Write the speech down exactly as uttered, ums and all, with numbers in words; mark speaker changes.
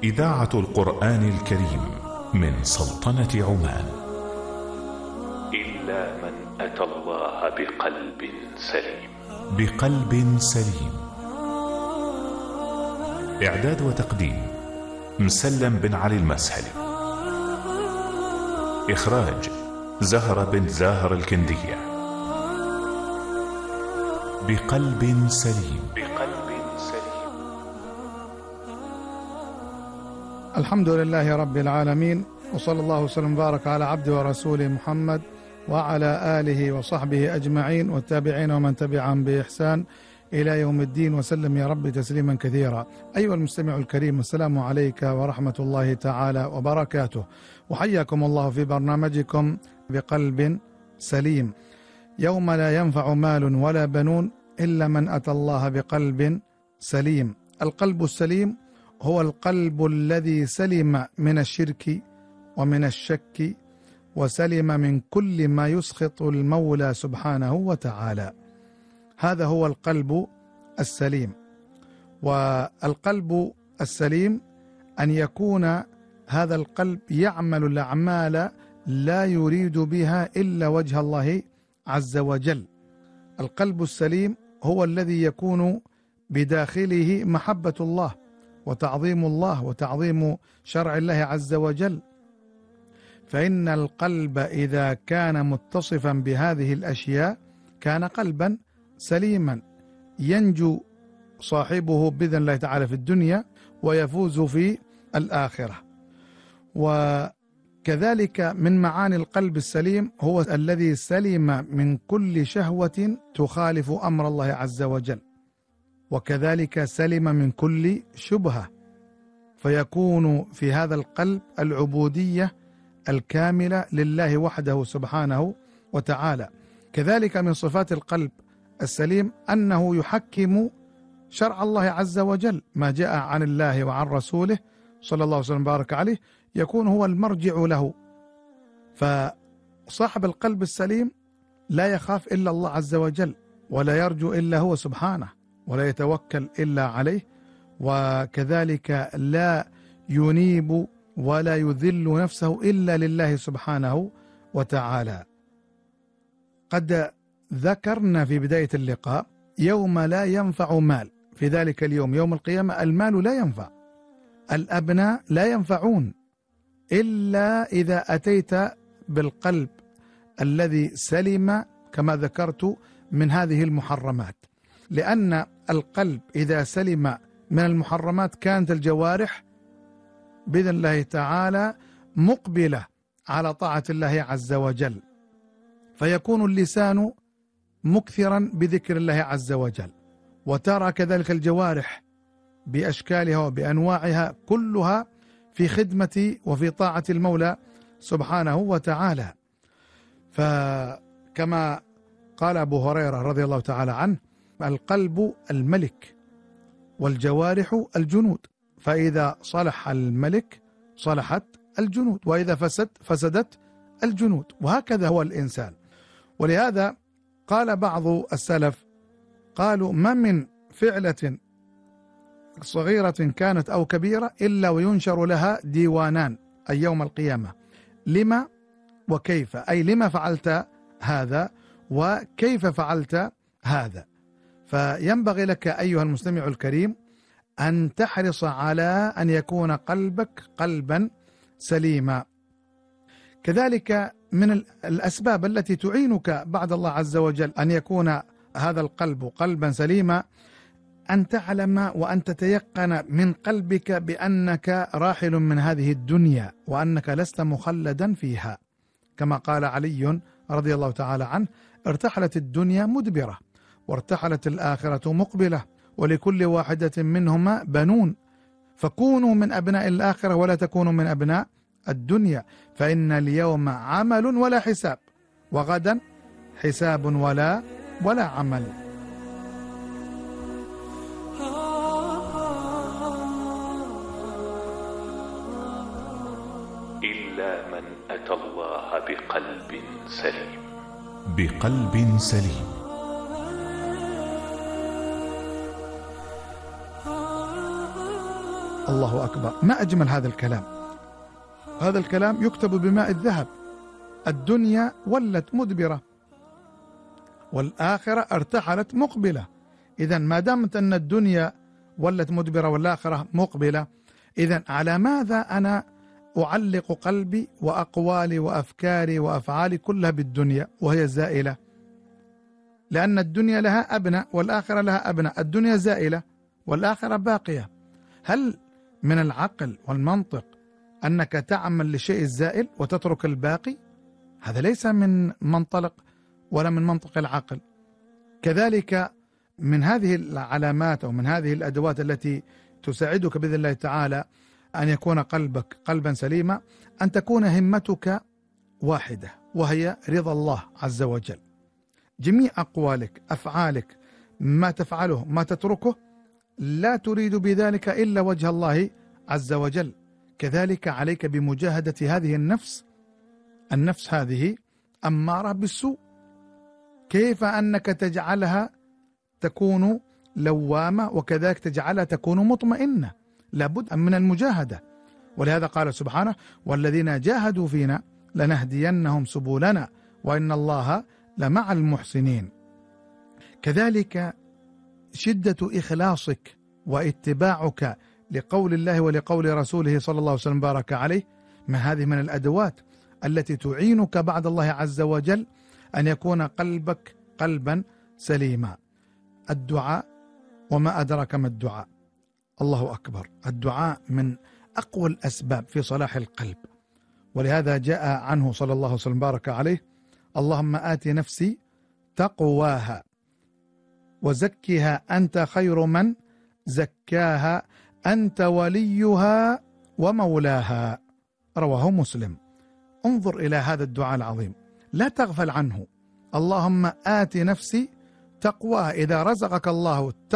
Speaker 1: إذاعة القرآن الكريم من سلطنة عمان.
Speaker 2: إلا من أتى الله بقلب سليم.
Speaker 1: بقلب سليم. إعداد وتقديم مسلم بن علي المسهلي. إخراج زهرة بن زاهر الكندية. بقلب سليم. بقلب سليم.
Speaker 3: الحمد لله رب العالمين، وصلى الله وسلم وبارك على عبده ورسوله محمد وعلى آله وصحبه أجمعين والتابعين ومن تبعهم بإحسان إلى يوم الدين، وسلم يا رب تسليما كثيرا. أيها المستمع الكريم، السلام عليك ورحمة الله تعالى وبركاته، وحياكم الله في برنامجكم بقلب سليم. يوم لا ينفع مال ولا بنون إلا من أتى الله بقلب سليم. القلب السليم هو القلب الذي سلم من الشرك ومن الشك، وسلم من كل ما يسخط المولى سبحانه وتعالى. هذا هو القلب السليم. والقلب السليم أن يكون هذا القلب يعمل الأعمال لا يريد بها إلا وجه الله عز وجل. القلب السليم هو الذي يكون بداخله محبة الله وتعظيم الله وتعظيم شرع الله عز وجل. فإن القلب إذا كان متصفا بهذه الأشياء كان قلبا سليما، ينجو صاحبه بإذن الله تعالى في الدنيا ويفوز في الآخرة. وكذلك من معاني القلب السليم هو الذي سلم من كل شهوة تخالف أمر الله عز وجل، وكذلك سلم من كل شبهة، فيكون في هذا القلب العبودية الكاملة لله وحده سبحانه وتعالى. كذلك من صفات القلب السليم أنه يحكم شرع الله عز وجل، ما جاء عن الله وعن رسوله صلى الله عليه وسلم بارك عليه يكون هو المرجع له. فصاحب القلب السليم لا يخاف إلا الله عز وجل، ولا يرجو إلا هو سبحانه، ولا يتوكل إلا عليه، وكذلك لا ينيب ولا يذل نفسه إلا لله سبحانه وتعالى. قد ذكرنا في بداية اللقاء يوم لا ينفع مال. في ذلك اليوم يوم القيامة المال لا ينفع، الأبناء لا ينفعون إلا إذا أتيت بالقلب الذي سلم كما ذكرت من هذه المحرمات. لأن القلب إذا سلم من المحرمات كانت الجوارح بإذن الله تعالى مقبلة على طاعة الله عز وجل، فيكون اللسان مكثرا بذكر الله عز وجل، وترى كذلك الجوارح بأشكالها وبأنواعها كلها في خدمة وفي طاعة المولى سبحانه وتعالى. فكما قال أبو هريرة رضي الله تعالى عنه: القلب الملك والجوارح الجنود، فإذا صلح الملك صلحت الجنود، وإذا فسد فسدت الجنود، وهكذا هو الإنسان. ولهذا قال بعض السلف قالوا: ما من فعلة صغيرة كانت أو كبيرة إلا وينشر لها ديوانان أي يوم القيامة، لما وكيف، أي لما فعلت هذا وكيف فعلت هذا. فينبغي لك أيها المستمع الكريم أن تحرص على أن يكون قلبك قلبا سليما. كذلك من الأسباب التي تعينك بعد الله عز وجل أن يكون هذا القلب قلبا سليما أن تعلم وأن تتيقن من قلبك بأنك راحل من هذه الدنيا، وأنك لست مخلدا فيها، كما قال علي رضي الله تعالى عنه: ارتحلت الدنيا مدبرة وارتحلت الآخرة مقبلة، ولكل واحدة منهما بنون، فكونوا من أبناء الآخرة ولا تكونوا من أبناء الدنيا، فإن اليوم عمل ولا حساب، وغدا حساب ولا ولا عمل.
Speaker 2: إلا من أتى الله بقلب سليم.
Speaker 1: بقلب سليم.
Speaker 3: الله أكبر، ما أجمل هذا الكلام. هذا الكلام يكتب بماء الذهب. الدنيا ولت مدبرة والآخرة ارتحلت مقبلة. إذا ما دامت أن الدنيا ولت مدبرة والآخرة مقبلة، إذا على ماذا أنا أعلق قلبي وأقوالي وأفكاري وأفعالي كلها بالدنيا وهي زائلة؟ لأن الدنيا لها أبناء والآخرة لها أبناء. الدنيا زائلة والآخرة باقية. هل من العقل والمنطق أنك تعمل لشيء الزائل وتترك الباقي؟ هذا ليس من منطلق ولا من منطق العقل. كذلك من هذه العلامات أو من هذه الأدوات التي تساعدك بإذن الله تعالى أن يكون قلبك قلبا سليما، أن تكون همتك واحدة وهي رضا الله عز وجل. جميع أقوالك، أفعالك، ما تفعله ما تتركه، لا تريد بذلك إلا وجه الله عز وجل. كذلك عليك بمجاهدة هذه النفس. النفس هذه أمارة بالسوء، كيف أنك تجعلها تكون لوامة وكذلك تجعلها تكون مطمئنة؟ لابد من المجاهدة. ولهذا قال سبحانه: والذين جاهدوا فينا لنهدينهم سبلنا وإن الله لمع المحسنين. كذلك شدة إخلاصك واتباعك لقول الله ولقول رسوله صلى الله عليه وسلم بارك عليه، ما هذه من الأدوات التي تعينك بعد الله عز وجل أن يكون قلبك قلبا سليما. الدعاء، وما أدراك ما الدعاء. الله أكبر، الدعاء من أقوى الأسباب في صلاح القلب. ولهذا جاء عنه صلى الله عليه وسلم بارك عليه: اللهم آت نفسي تقواها وزكها أنت خير من زكاها أنت وليها ومولاها. رواه مسلم. انظر إلى هذا الدعاء العظيم، لا تغفل عنه. اللهم آت نفسي تقواها. إذا رزقك الله